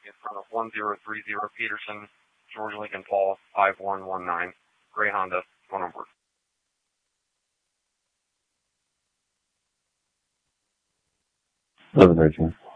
in front of 1030 Peterson, George Lincoln Paul, 5119, Gray Honda, phone number. Living Richmond.